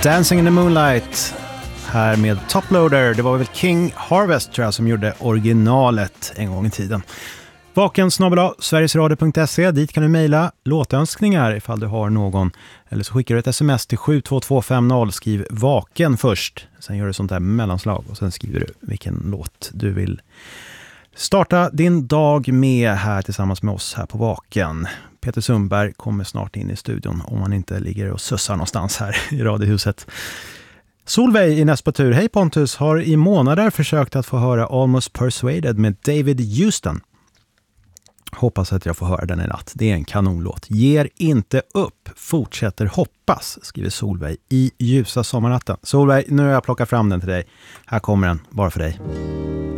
Dancing in the Moonlight här med Toploader. Det var väl King Harvest tror jag som gjorde originalet en gång i tiden. Vaken@sverigesradio.se, dit kan du mejla låtönskningar ifall du har någon. Eller så skickar du ett sms till 72250, skriv vaken först. Sen gör du sånt där mellanslag och sen skriver du vilken låt du vill starta din dag med här tillsammans med oss här på Vaken. Peter Sundberg kommer snart in i studion om han inte ligger och sussar någonstans här i radiohuset. Solveig i nästa tur. Hej Pontus, har i månader försökt att få höra Almost Persuaded med David Houston. Hoppas att jag får höra den i natt. Det är en kanonlåt. Ger inte upp, fortsätter hoppas, skriver Solveig i ljusa sommarnatten. Solveig, nu har jag plockat fram den till dig. Här kommer den, bara för dig.